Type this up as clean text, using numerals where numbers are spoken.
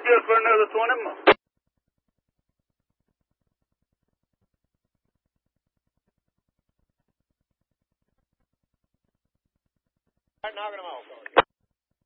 kör för en överstående man. Knocking them off.